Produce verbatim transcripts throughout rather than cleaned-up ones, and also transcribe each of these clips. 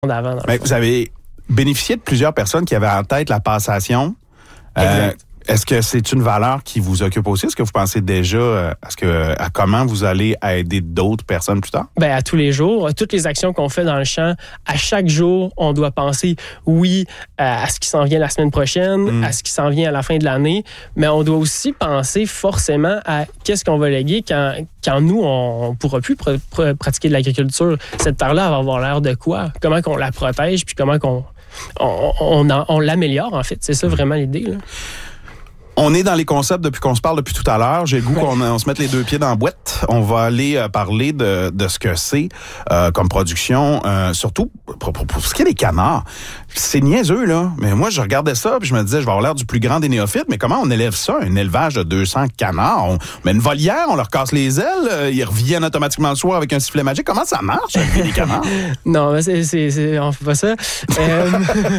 d'avant. Mais vous avez bénéficié de plusieurs personnes qui avaient en tête la passation. Euh, est-ce que c'est une valeur qui vous occupe aussi? Est-ce que vous pensez déjà euh, à, ce que, à comment vous allez aider d'autres personnes plus tard? Ben, à tous les jours. Toutes les actions qu'on fait dans le champ, à chaque jour, on doit penser, oui, à ce qui s'en vient la semaine prochaine, mmh. à ce qui s'en vient à la fin de l'année, mais on doit aussi penser forcément à qu'est-ce qu'on va léguer quand, quand nous, on ne pourra plus pr- pr- pratiquer de l'agriculture. Cette terre-là, elle va avoir l'air de quoi? Comment qu'on la protège, puis comment qu'on on, on, on, on l'améliore, en fait. C'est ça vraiment l'idée, là. On est dans les concepts depuis qu'on se parle depuis tout à l'heure. J'ai le goût qu'on on se mette les deux pieds dans la boîte. On va aller euh, parler de, de ce que c'est euh, comme production, euh, surtout pour, pour, pour ce qui est des canards. C'est niaiseux, là. Mais moi, je regardais ça puis je me disais, je vais avoir l'air du plus grand des néophytes, mais comment on élève ça? Un élevage de deux cents canards? On met une volière, on leur casse les ailes, euh, ils reviennent automatiquement le soir avec un sifflet magique. Comment ça marche, les canards? Non, c'est, c'est, c'est, on fait pas ça. Euh...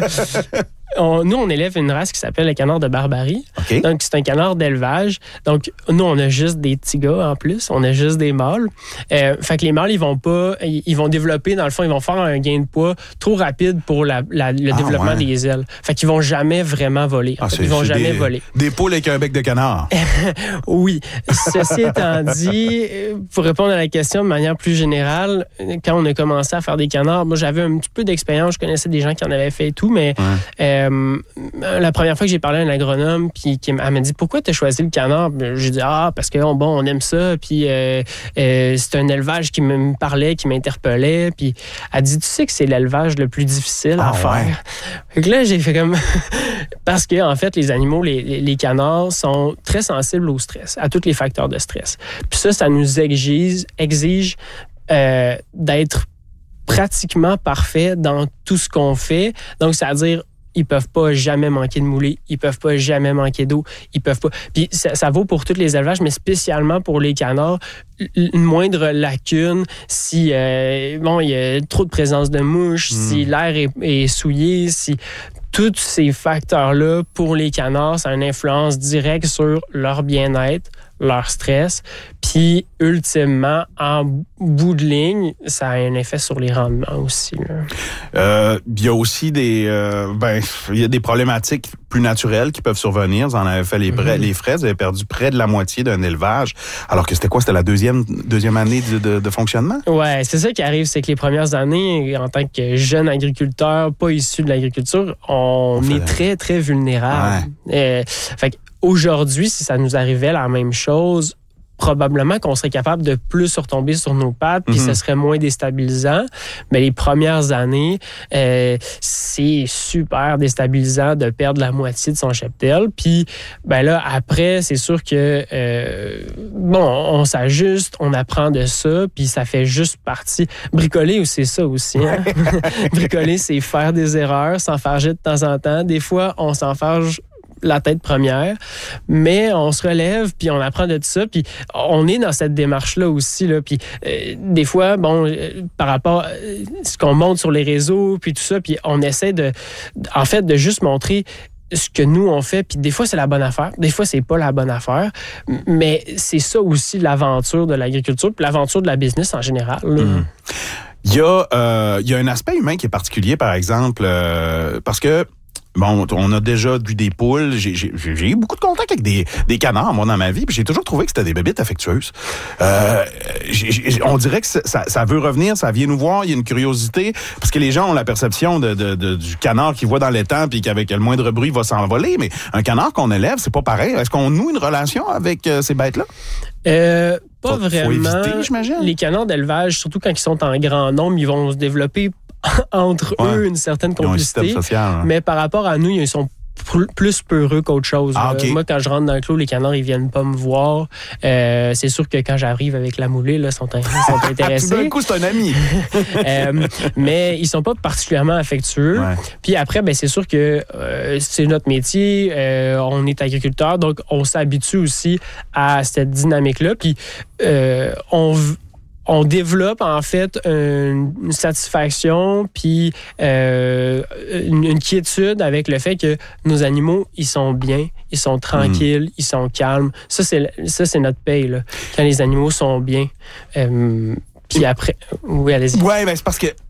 On, nous, on élève une race qui s'appelle le canard de Barbarie. Okay. Donc, c'est un canard d'élevage. Donc, nous, on a juste des petits gars en plus. On a juste des mâles. Euh, fait que les mâles, ils vont pas... Ils vont développer, dans le fond, ils vont faire un gain de poids trop rapide pour la, la, le ah, développement ouais. des ailes. Fait qu'ils vont jamais vraiment voler. En ah, fait, ils vont jamais des, voler. Des poules avec un bec de canard. Oui. Ceci étant dit, pour répondre à la question de manière plus générale, quand on a commencé à faire des canards, moi, j'avais un petit peu d'expérience. Je connaissais des gens qui en avaient fait et tout, mais... Ouais. Euh, Euh, la première fois que j'ai parlé à un agronome, puis qui m'a dit pourquoi tu as choisi le canard, j'ai dit ah parce que bon on aime ça, puis euh, euh, c'est un élevage qui me parlait, qui m'interpellait, puis elle dit tu sais que c'est l'élevage le plus difficile ah, à faire. Ouais. Fait que là j'ai fait comme parce que en fait les animaux, les, les canards sont très sensibles au stress, à tous les facteurs de stress. Puis ça, ça nous exige, exige euh, d'être pratiquement parfait dans tout ce qu'on fait. Donc c'est-à-dire ils peuvent pas jamais manquer de mouler, ils peuvent pas jamais manquer d'eau, ils peuvent pas. Puis ça, ça vaut pour tous les élevages, mais spécialement pour les canards, une moindre lacune, si euh, bon il y a trop de présence de mouches, mmh. si l'air est, est souillé, si tous ces facteurs-là pour les canards, ça a une influence directe sur leur bien-être, leur stress, puis ultimement, en bout de ligne, ça a un effet sur les rendements aussi. Il euh, y a aussi des, euh, ben, il y a des problématiques plus naturelles qui peuvent survenir. Vous en avez fait les, mm-hmm. les frais, vous avez perdu près de la moitié d'un élevage, alors que c'était quoi? C'était la deuxième, deuxième année de, de, de fonctionnement? Ouais, c'est ça qui arrive, c'est que les premières années, en tant que jeune agriculteur, pas issu de l'agriculture, on, on est très, très vulnérable. Ouais. Euh, fait que aujourd'hui, si ça nous arrivait la même chose, probablement qu'on serait capable de plus retomber sur nos pattes, puis mm-hmm. ce serait moins déstabilisant. Mais les premières années, euh, c'est super déstabilisant de perdre la moitié de son cheptel. Puis, ben là, après, c'est sûr que, euh, bon, on s'ajuste, on apprend de ça, puis ça fait juste partie. Bricoler, c'est ça aussi. Hein? Bricoler, c'est faire des erreurs, s'enfarger de temps en temps. Des fois, on s'enfarge la tête première, mais on se relève puis on apprend de tout ça, puis on est dans cette démarche-là aussi, là, puis euh, des fois, bon, euh, par rapport à ce qu'on montre sur les réseaux, puis tout ça, puis on essaie de, en fait, de juste montrer ce que nous, on fait, puis des fois, c'est la bonne affaire, des fois, c'est pas la bonne affaire, mais c'est ça aussi l'aventure de l'agriculture, puis l'aventure de la business en général, là. Mmh. Il y a, euh, il y a un aspect humain qui est particulier, par exemple, euh, parce que bon, on a déjà vu des poules. J'ai, j'ai, j'ai eu beaucoup de contacts avec des, des canards, moi, dans ma vie, puis j'ai toujours trouvé que c'était des bébites affectueuses. Euh, j'ai, j'ai, on dirait que ça, ça veut revenir, ça vient nous voir, il y a une curiosité, parce que les gens ont la perception de, de, de, du canard qui voit dans l'étang, puis qu'avec le moindre bruit, il va s'envoler, mais un canard qu'on élève, c'est pas pareil. Est-ce qu'on noue une relation avec euh, ces bêtes-là? Euh, pas faut, vraiment. Faut éviter, j'imagine. Les canards d'élevage, surtout quand ils sont en grand nombre, ils vont se développer entre ouais. eux une certaine complicité, social, hein. Mais par rapport à nous, ils sont plus peureux qu'autre chose. Ah, okay. euh, moi, quand je rentre dans le clos, les canards, ils viennent pas me voir. Euh, c'est sûr que quand j'arrive avec la moulée, là, ils sont, ils sont intéressés. Tout d'un coup, c'est un ami. euh, mais ils sont pas particulièrement affectueux. Ouais. Puis après, ben, c'est sûr que euh, c'est notre métier. Euh, on est agriculteur, donc on s'habitue aussi à cette dynamique-là. Puis euh, on On développe en fait une, une satisfaction puis euh, une, une quiétude avec le fait que nos animaux, ils sont bien, ils sont tranquilles, mmh. ils sont calmes. Ça, c'est, ça, c'est notre paye, là, quand les animaux sont bien. Euh, puis après... Oui, allez-y. Oui, ben c'est parce que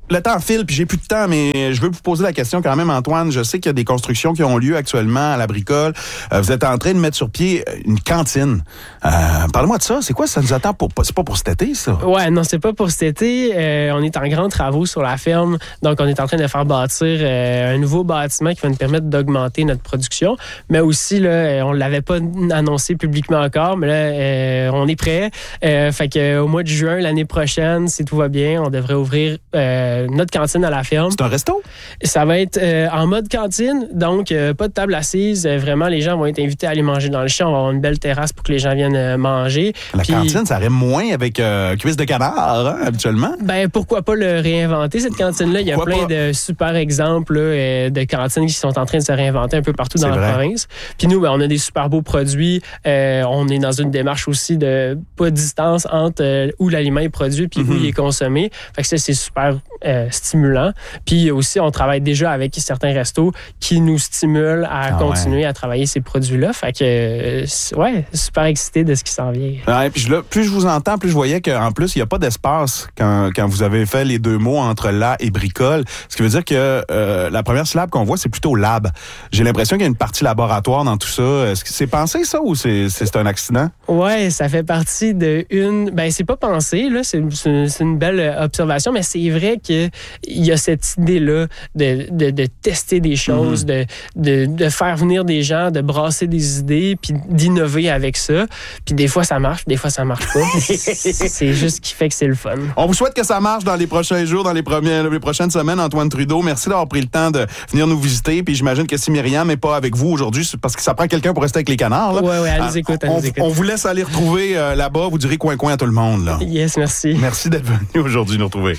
le temps file, puis j'ai plus de temps, mais je veux vous poser la question quand même, Antoine. Je sais qu'il y a des constructions qui ont lieu actuellement à la Bricole. Euh, vous êtes en train de mettre sur pied une cantine. Euh, parle-moi de ça. C'est quoi ça nous attend pour... C'est pas pour cet été, ça? Ouais, non, c'est pas pour cet été. Euh, on est en grands travaux sur la ferme. Donc, on est en train de faire bâtir euh, un nouveau bâtiment qui va nous permettre d'augmenter notre production. Mais aussi, là, on l'avait pas annoncé publiquement encore, mais là, euh, on est prêt. Euh, fait que au mois de juin, l'année prochaine, si tout va bien, on devrait ouvrir euh, notre cantine à la ferme. C'est un resto? Ça va être euh, en mode cantine, donc euh, pas de table assise. Euh, vraiment, les gens vont être invités à aller manger dans le champ. On va avoir une belle terrasse pour que les gens viennent euh, manger. La Puis, cantine, ça rime moins avec euh, cuisse de canard, hein, habituellement? Ben, pourquoi pas le réinventer, cette cantine-là? Il y a pourquoi plein pas? de super exemples là, euh, de cantines qui sont en train de se réinventer un peu partout dans C'est la vrai. province. Puis nous, ben, on a des super beaux produits. Euh, on est dans une démarche aussi de pas de distance entre euh, où l'aliment est produit puis mm-hmm. où il est consommé. Fait que ça, c'est super euh, stimulant. Puis aussi, on travaille déjà avec certains restos qui nous stimulent à ah continuer ouais. à travailler ces produits-là. Fait que, euh, ouais, super excité de ce qui s'en vient. Ouais, puis là, plus je vous entends, plus je voyais qu'en plus, il n'y a pas d'espace quand, quand vous avez fait les deux mots entre la et bricole. Ce qui veut dire que euh, la première syllabe qu'on voit, c'est plutôt lab. J'ai l'impression qu'il y a une partie laboratoire dans tout ça. Est-ce que c'est pensé, ça, ou c'est, c'est, c'est un accident? Ouais, ça fait partie de une... Ben, c'est pas pensé, là. C'est, c'est, c'est une belle observation, mais c'est vrai qu'il y a cette idée-là de, de, de tester des choses, mm-hmm. de, de, de faire venir des gens, de brasser des idées, puis d'innover avec ça. Puis des fois, ça marche, des fois, ça marche pas. C'est juste ce qui fait que c'est le fun. On vous souhaite que ça marche dans les prochains jours, dans les, premiers, les prochaines semaines, Antoine Trudeau. Merci d'avoir pris le temps de venir nous visiter. Puis j'imagine que si Myriam n'est pas avec vous aujourd'hui, c'est parce que ça prend quelqu'un pour rester avec les canards. Oui, oui, elle nous écoute, elle on, nous écoute. On vous laisse aller retrouver euh, là-bas. Vous direz coin-coin à tout le monde. Là. Yes, merci. Merci d'être venu aujourd'hui nous retrouver.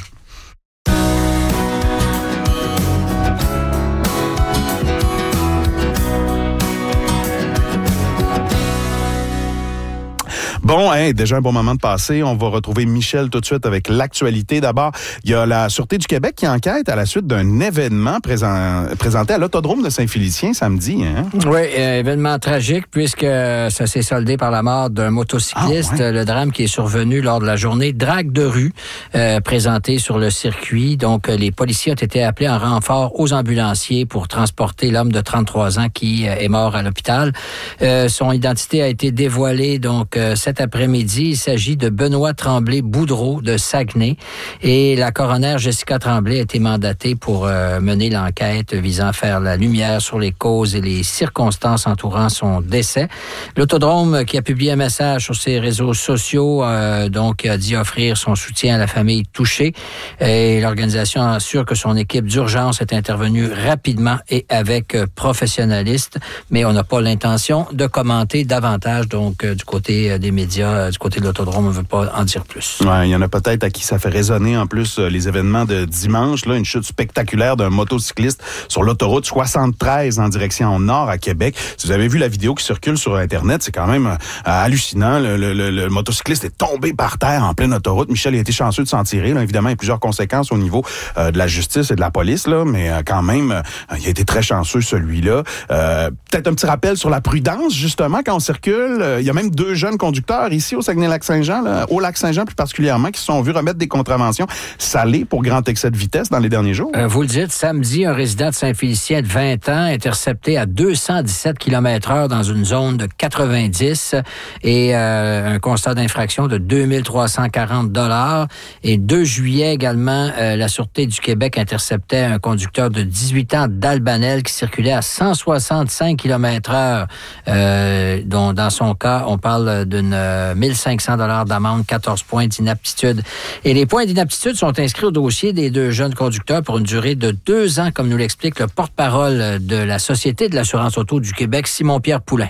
Bon, hein, déjà un bon moment de passer. On va retrouver Michel tout de suite avec l'actualité. D'abord, il y a la Sûreté du Québec qui enquête à la suite d'un événement présent, présenté à l'Autodrome de Saint-Félicien samedi. Hein? Oui, euh, événement tragique puisque ça s'est soldé par la mort d'un motocycliste. Ah, ouais. Le drame qui est survenu lors de la journée drague de rue euh, présentée sur le circuit. Donc, les policiers ont été appelés en renfort aux ambulanciers pour transporter l'homme de trente-trois ans qui euh, est mort à l'hôpital. Euh, son identité a été dévoilée donc euh, cet après-midi. Il s'agit de Benoît Tremblay-Boudreau de Saguenay et la coroner Jessica Tremblay a été mandatée pour euh, mener l'enquête visant à faire la lumière sur les causes et les circonstances entourant son décès. L'autodrome qui a publié un message sur ses réseaux sociaux euh, donc a dit offrir son soutien à la famille touchée et l'organisation assure que son équipe d'urgence est intervenue rapidement et avec euh, professionnalisme, mais on n'a pas l'intention de commenter davantage donc euh, du côté euh, des médias. Du côté de l'Autodrome, on ne veut pas en dire plus. Ouais, il y en a peut-être à qui ça fait résonner en plus euh, les événements de dimanche, là, une chute spectaculaire d'un motocycliste sur l'autoroute soixante-treize en direction nord à Québec. Si vous avez vu la vidéo qui circule sur Internet, c'est quand même euh, hallucinant. Le, le, le, le motocycliste est tombé par terre en pleine autoroute. Michel a été chanceux de s'en tirer. Là. Évidemment, il y a plusieurs conséquences au niveau euh, de la justice et de la police, là, mais euh, quand même, euh, il a été très chanceux celui-là. Euh, peut-être un petit rappel sur la prudence, justement, quand on circule. Euh, il y a même deux jeunes conducteurs ici au Saguenay-Lac-Saint-Jean, là, au Lac-Saint-Jean plus particulièrement, qui se sont vus remettre des contraventions salées pour grand excès de vitesse dans les derniers jours. Euh, vous le dites, samedi, un résident de Saint-Félicien de vingt ans intercepté à deux cent dix-sept kilomètres heure dans une zone de quatre-vingt-dix et euh, un constat d'infraction de deux mille trois cent quarante dollars. Et deux juillet également, euh, la Sûreté du Québec interceptait un conducteur de dix-huit ans d'Albanel qui circulait à cent soixante-cinq kilomètres heure. Euh, dont dans son cas, on parle d'une euh, mille cinq cents dollars d'amende, quatorze points d'inaptitude. Et les points d'inaptitude sont inscrits au dossier des deux jeunes conducteurs pour une durée de deux ans, comme nous l'explique le porte-parole de la Société de l'assurance auto du Québec, Simon-Pierre Poulain.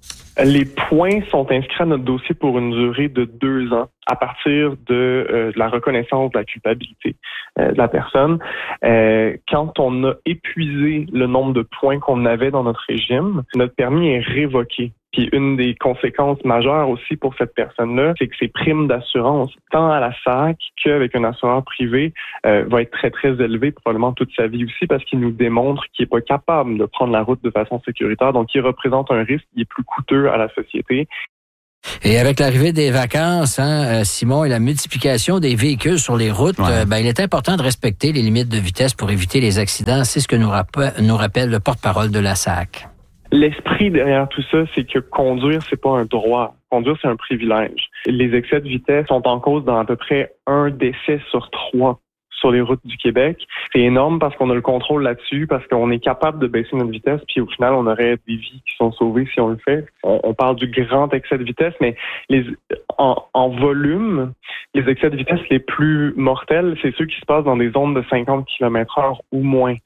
Les points sont inscrits à notre dossier pour une durée de deux ans à partir de, euh, de la reconnaissance de la culpabilité euh, de la personne. Euh, quand on a épuisé le nombre de points qu'on avait dans notre régime, notre permis est révoqué. Puis une des conséquences majeures aussi pour cette personne-là, c'est que ses primes d'assurance, tant à la S A C qu'avec un assureur privé, euh, va être très, très élevée probablement toute sa vie aussi parce qu'il nous démontre qu'il n'est pas capable de prendre la route de façon sécuritaire. Donc, il représente un risque qui est plus coûteux à la société. Et avec l'arrivée des vacances, hein, Simon, et la multiplication des véhicules sur les routes, ouais. euh, ben, il est important de respecter les limites de vitesse pour éviter les accidents. C'est ce que nous, rappe- nous rappelle le porte-parole de la S A C. L'esprit derrière tout ça, c'est que conduire, c'est pas un droit. Conduire, c'est un privilège. Les excès de vitesse sont en cause dans à peu près un décès sur trois sur les routes du Québec. C'est énorme parce qu'on a le contrôle là-dessus, parce qu'on est capable de baisser notre vitesse, puis au final, on aurait des vies qui sont sauvées si on le fait. On, on parle du grand excès de vitesse, mais les, en, en volume, les excès de vitesse les plus mortels, c'est ceux qui se passent dans des zones de cinquante kilomètres heure ou moins.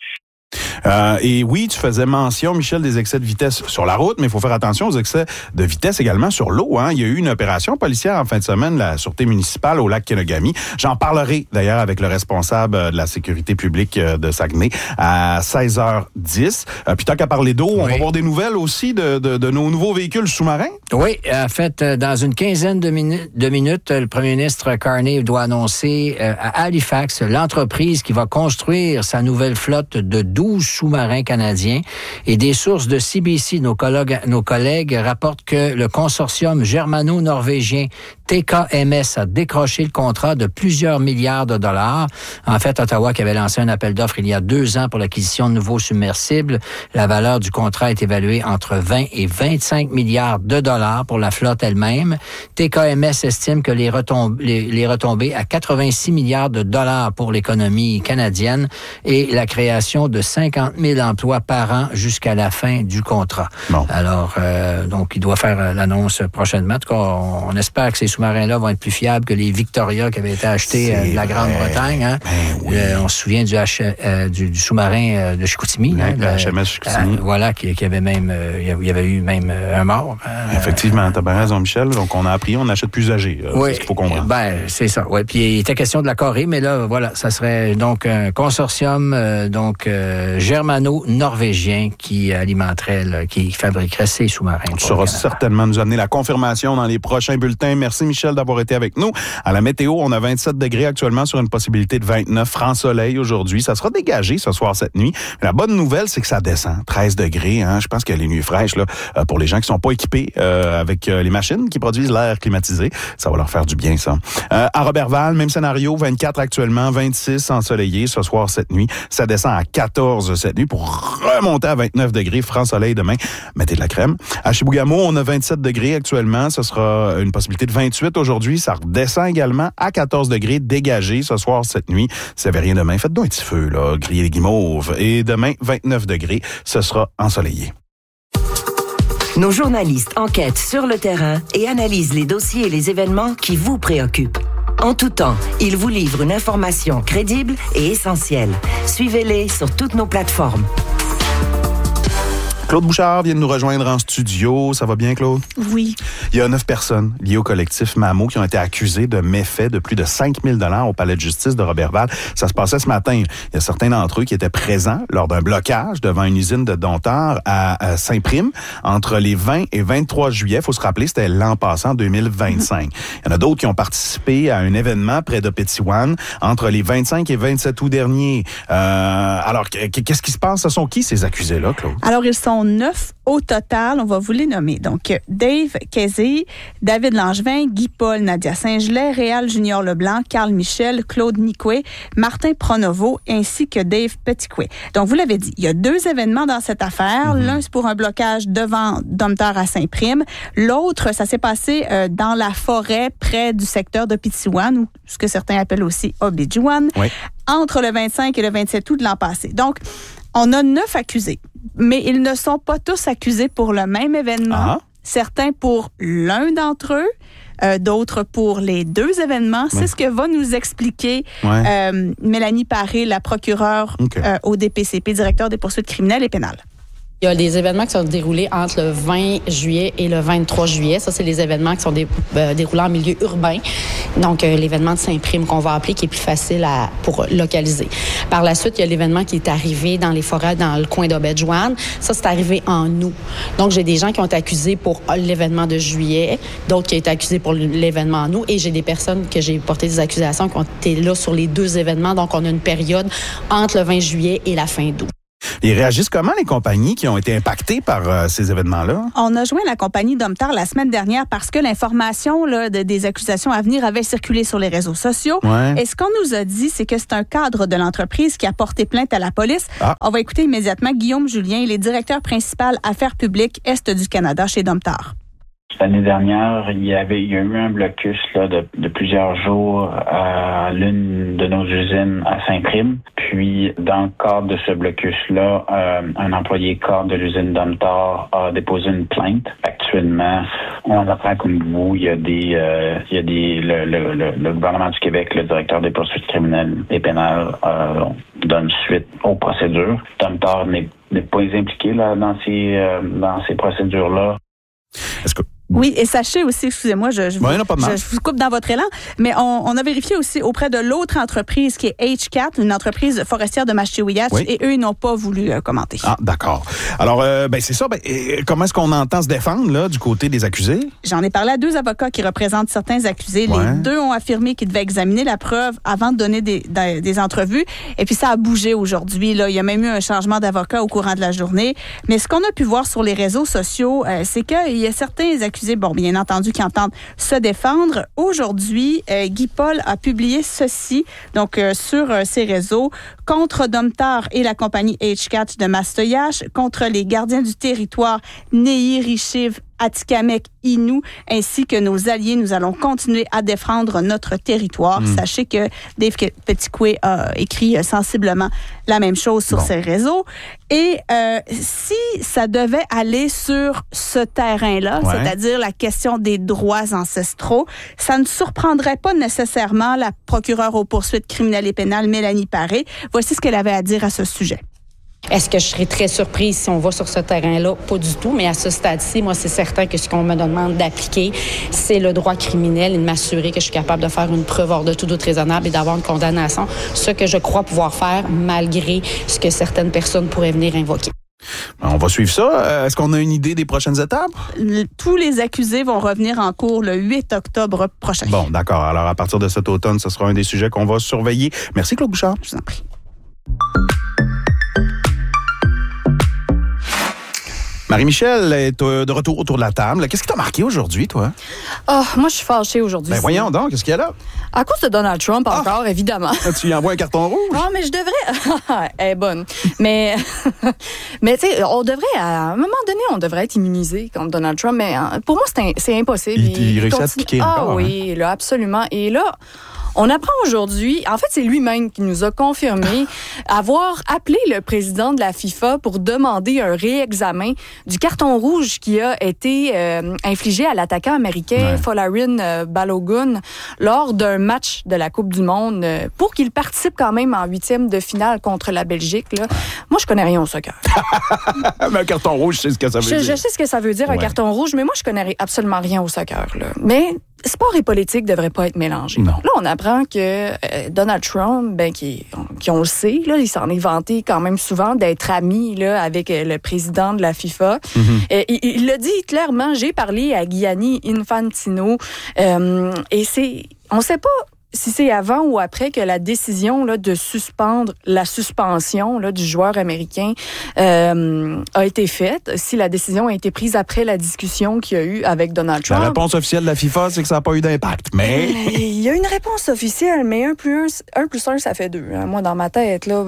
Euh, et oui, tu faisais mention, Michel, des excès de vitesse sur la route, mais il faut faire attention aux excès de vitesse également sur l'eau. Hein. Il y a eu une opération policière en fin de semaine, la Sûreté municipale au lac Kenogami. J'en parlerai d'ailleurs avec le responsable de la sécurité publique de Saguenay à seize heures dix. Euh, puis tant qu'à parler d'eau, oui. on va avoir des nouvelles aussi de, de, de nos nouveaux véhicules sous-marins? Oui, en fait, dans une quinzaine de, minu- de minutes, le premier ministre Carney doit annoncer euh, à Halifax l'entreprise qui va construire sa nouvelle flotte de douze sous-marins canadiens. Et des sources de C B C, nos collègues, nos collègues rapportent que le consortium germano-norvégien T K M S a décroché le contrat de plusieurs milliards de dollars. En fait, Ottawa qui avait lancé un appel d'offres il y a deux ans pour l'acquisition de nouveaux submersibles. La valeur du contrat est évaluée entre vingt et vingt-cinq milliards de dollars pour la flotte elle-même. T K M S estime que les, retomb- les, les retombées à quatre-vingt-six milliards de dollars pour l'économie canadienne et la création de cinquante mille emplois par an jusqu'à la fin du contrat. Bon. Alors, euh, donc, il doit faire l'annonce prochainement. En tout cas, on, on espère que ces sous-marins-là vont être plus fiables que les Victoria qui avaient été achetés euh, de la Grande-Bretagne. Hein. Ben oui. euh, on se souvient du, H, euh, du, du sous-marin euh, de Chicoutimi. Oui, hein, le H M S Chicoutimi. Euh, voilà, qui, qui avait même, euh, il y avait eu même euh, un mort. Hein, Effectivement, t'as bien raison, Michel. Donc, on a appris, on achète plus âgé. Euh, oui, c'est ce qu'il faut comprendre. Ben, c'est ça. Ouais. Puis, il était question de la Corée, mais là, voilà, ça serait donc un consortium, euh, donc, euh, germano-norvégien qui alimenterait, là, qui fabriquerait ces sous-marins. Tu sauras certainement nous amener la confirmation dans les prochains bulletins. Merci, Michel, d'avoir été avec nous. À la météo, on a vingt-sept degrés actuellement sur une possibilité de vingt-neuf. Franc soleil aujourd'hui. Ça sera dégagé ce soir, cette nuit. Mais la bonne nouvelle, c'est que ça descend. treize degrés. Hein. Je pense que les nuits fraîches, là, pour les gens qui sont pas équipés euh, avec euh, les machines qui produisent l'air climatisé, ça va leur faire du bien, ça. Euh, à Robertval, même scénario, vingt-quatre actuellement, vingt-six ensoleillé ce soir, cette nuit. Ça descend à quatorze cette nuit pour remonter à vingt-neuf degrés. Franc soleil demain. Mettez de la crème. À Chibougamau, on a vingt-sept degrés actuellement. Ce sera une possibilité de vingt-huit aujourd'hui. Ça redescend également à quatorze degrés dégagé ce soir, cette nuit. Si vous n'avez rien demain, faites donc un petit feu, là. Grillez les guimauves. Et demain, vingt-neuf degrés. Ce sera ensoleillé. Nos journalistes enquêtent sur le terrain et analysent les dossiers et les événements qui vous préoccupent. En tout temps, ils vous livrent une information crédible et essentielle. Suivez-les sur toutes nos plateformes. Claude Bouchard vient de nous rejoindre en studio. Ça va bien, Claude? Oui. Il y a neuf personnes liées au collectif Mamo qui ont été accusées de méfaits de plus de cinq mille dollars au palais de justice de Robertval. Ça se passait ce matin. Il y a certains d'entre eux qui étaient présents lors d'un blocage devant une usine de Domtar à Saint-Prime entre les vingt et vingt-trois juillet. Il faut se rappeler, c'était l'an passant, deux mille vingt-cinq. Il y en a d'autres qui ont participé à un événement près de Pétiwan entre les vingt-cinq et vingt-sept août dernier. Euh, alors, qu'est-ce qui se passe? Ce sont qui ces accusés-là, Claude? Alors, ils sont neuf au total. On va vous les nommer. Donc, Dave Casey, David Langevin, Guy-Paul, Nadia Saint-Gelais, Réal Junior Leblanc, Carl Michel, Claude Nicoué, Martin Pronovo, ainsi que Dave Petitcoué. Donc, vous l'avez dit, il y a deux événements dans cette affaire. Mm-hmm. L'un, c'est pour un blocage devant Domtar à Saint-Prime. L'autre, ça s'est passé euh, dans la forêt près du secteur de Pétiwan, ou ce que certains appellent aussi Obidjouan, oui. entre le vingt-cinq et le vingt-sept août de l'an passé. Donc, on a neuf accusés, mais ils ne sont pas tous accusés pour le même événement. Ah. Certains pour l'un d'entre eux, euh, d'autres pour les deux événements. Ouais. C'est ce que va nous expliquer ouais. euh, Mélanie Paré, la procureure okay. euh, au D P C P, directeur des poursuites criminelles et pénales. Il y a des événements qui sont déroulés entre le vingt juillet et le vingt-trois juillet. Ça, c'est les événements qui sont dé, euh, déroulés en milieu urbain. Donc, euh, l'événement de Saint-Prime qu'on va appeler, qui est plus facile à, pour localiser. Par la suite, il y a l'événement qui est arrivé dans les forêts, dans le coin d'Obedjouan. Ça, c'est arrivé en août. Donc, j'ai des gens qui ont été accusés pour l'événement de juillet, d'autres qui ont été accusés pour l'événement en août, et j'ai des personnes que j'ai porté des accusations qui ont été là sur les deux événements. Donc, on a une période entre le vingt juillet et la fin d'août. Ils réagissent comment, les compagnies qui ont été impactées par euh, ces événements-là? On a joint la compagnie Domtar la semaine dernière parce que l'information là, de, des accusations à venir avait circulé sur les réseaux sociaux. Ouais. Et ce qu'on nous a dit, c'est que c'est un cadre de l'entreprise qui a porté plainte à la police. Ah. On va écouter immédiatement Guillaume Julien, il est directeur principal Affaires publiques Est du Canada chez Domtar. L'année dernière, il y avait il y a eu un blocus là, de, de plusieurs jours à l'une de nos usines à Saint-Prime. Puis, dans le cadre de ce blocus-là, euh, un employé cadre de l'usine Domtar a déposé une plainte. Actuellement, on apprend comme vous, il y a des, euh, il y a des, le, le, le, le gouvernement du Québec, le directeur des poursuites criminelles et pénales, euh, donne suite aux procédures. Domtar n'est, n'est pas impliqué là dans ces, euh, dans ces procédures-là. Est-ce que Oui, et sachez aussi, excusez-moi, je, je, ouais, vous, non, pas de mal. je, je vous coupe dans votre élan, mais on, on a vérifié aussi auprès de l'autre entreprise qui est H quatre, une entreprise forestière de Machihuiatch, oui. et eux, ils n'ont pas voulu euh, commenter. Ah, d'accord. Alors, euh, ben c'est ça. Ben, et comment est-ce qu'on entend se défendre là du côté des accusés? J'en ai parlé à deux avocats qui représentent certains accusés. Ouais. Les deux ont affirmé qu'ils devaient examiner la preuve avant de donner des, des, des entrevues. Et puis, ça a bougé aujourd'hui. Là. Il y a même eu un changement d'avocat au courant de la journée. Mais ce qu'on a pu voir sur les réseaux sociaux, euh, c'est qu'il y a certains accusés, bon, bien entendu, qui entendent se défendre. Aujourd'hui, euh, Guy Paul a publié ceci, donc euh, sur euh, ses réseaux, contre Domtar et la compagnie H quatre de Mastoyache, contre les gardiens du territoire Neyi Richiv, Atikamekw, Innu, ainsi que nos alliés. Nous allons continuer à défendre notre territoire. Mmh. Sachez que Dave Petitcoué a écrit sensiblement la même chose sur bon. ses réseaux. Et euh, si ça devait aller sur ce terrain-là, ouais. c'est-à-dire la question des droits ancestraux, ça ne surprendrait pas nécessairement la procureure aux poursuites criminelles et pénales, Mélanie Paré. Voici ce qu'elle avait à dire à ce sujet. Est-ce que je serais très surprise si on va sur ce terrain-là? Pas du tout, mais à ce stade-ci, moi, c'est certain que ce qu'on me demande d'appliquer, c'est le droit criminel et de m'assurer que je suis capable de faire une preuve hors de tout doute raisonnable et d'avoir une condamnation, ce que je crois pouvoir faire malgré ce que certaines personnes pourraient venir invoquer. On va suivre ça. Est-ce qu'on a une idée des prochaines étapes? Tous les accusés vont revenir en cours le huit octobre prochain. Bon, d'accord. Alors, à partir de cet automne, ce sera un des sujets qu'on va surveiller. Merci, Claude Bouchard. Je vous en prie. Marie-Michel est de retour autour de la table. Qu'est-ce qui t'a marqué aujourd'hui, toi? Oh, moi, je suis fâchée aujourd'hui. Ben voyons donc, qu'est-ce qu'il y a là? À cause de Donald Trump, ah! encore, évidemment. Tu lui envoies un carton rouge? Non, mais je devrais... Elle est bonne. Mais, mais tu sais, on devrait, à un moment donné, on devrait être immunisé contre Donald Trump. Mais pour moi, c'est, un, c'est impossible. Il, il, il réussit continue... à te piquer ah, encore. oui, hein? là, absolument. Et là... On apprend aujourd'hui, en fait, c'est lui-même qui nous a confirmé avoir appelé le président de la FIFA pour demander un réexamen du carton rouge qui a été euh, infligé à l'attaquant américain ouais. Folarin euh, Balogun lors d'un match de la Coupe du Monde euh, pour qu'il participe quand même en huitième de finale contre la Belgique. Là. Moi, je connais rien au soccer. Mais un carton rouge, je sais ce que ça veut je, dire. Je sais ce que ça veut dire, ouais. un carton rouge, mais moi, je connais absolument rien au soccer. Là. Mais... sport et politique ne devraient pas être mélangés. Non. Là, on apprend que euh, Donald Trump, ben, qui, qui on le sait, là, il s'en est vanté quand même souvent d'être ami là, avec euh, le président de la FIFA. Mm-hmm. Euh, il, il l'a dit clairement, j'ai parlé à Gianni Infantino euh, et c'est, on ne sait pas si c'est avant ou après que la décision là, de suspendre la suspension là, du joueur américain euh, a été faite, si la décision a été prise après la discussion qu'il y a eu avec Donald Trump. La réponse officielle de la FIFA, c'est que ça n'a pas eu d'impact, mais... Il y a une réponse officielle, mais un plus un, un plus un, ça fait deux. Moi, dans ma tête, là,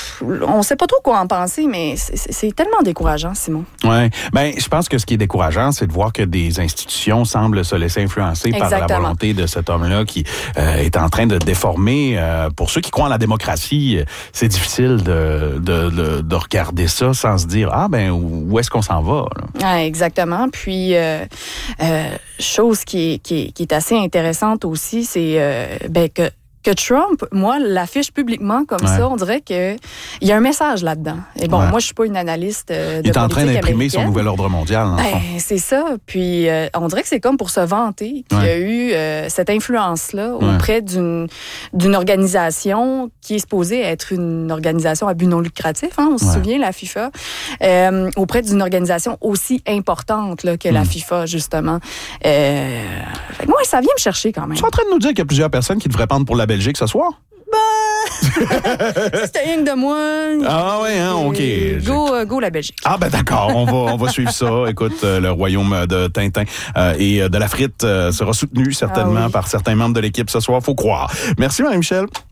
on ne sait pas trop quoi en penser, mais c'est, c'est tellement décourageant, Simon. Oui. Bien, je pense que ce qui est décourageant, c'est de voir que des institutions semblent se laisser influencer Exactement. par la volonté de cet homme-là qui euh, est en train de déformer. Euh, pour ceux qui croient en la démocratie, c'est difficile de, de, de, de regarder ça sans se dire, ah ben, où est-ce qu'on s'en va? Là? Ah, exactement. Puis, euh, euh, chose qui est, qui, est, qui est assez intéressante aussi, c'est euh, ben, que que Trump, moi, l'affiche publiquement comme ouais. ça, on dirait que il y a un message là-dedans. Et bon, ouais. moi, je suis pas une analyste euh, de Il est en train d'imprimer américaine. son nouvel ordre mondial. En ben, c'est ça. Puis, euh, on dirait que c'est comme pour se vanter qu'il ouais. y a eu euh, cette influence-là ouais. auprès d'une d'une organisation qui est supposée être une organisation à but non lucratif. Hein, on se ouais. souvient, la FIFA, euh, auprès d'une organisation aussi importante là, que mm. la FIFA, justement. Euh, fait que moi, ça vient me chercher quand même. Tu es en train de nous dire qu'il y a plusieurs personnes qui devraient prendre pour la Belgique ce soir? Ben, c'était rien que de moi, Ah ouais, hein, OK. Go, euh, go la Belgique. Ah ben d'accord, on va on va suivre ça. Écoute, euh, le royaume de Tintin euh, et de la frite euh, sera soutenu certainement ah oui. par certains membres de l'équipe ce soir, faut croire. Merci Marie-Michel.